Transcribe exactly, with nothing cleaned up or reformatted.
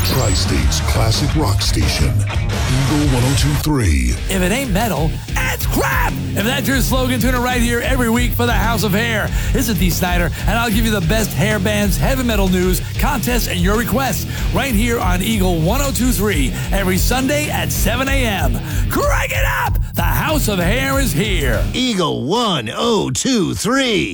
Tri-State's classic rock station, Eagle one oh two point three. If it ain't metal, it's crap! If that's your slogan, tune in right here every week for the House of Hair. This is Dee Snider, and I'll give you the best hair bands, heavy metal news, contests, and your requests right here on Eagle one oh two point three every Sunday at seven a.m. Crank it up! The House of Hair is here. Eagle one oh two point three.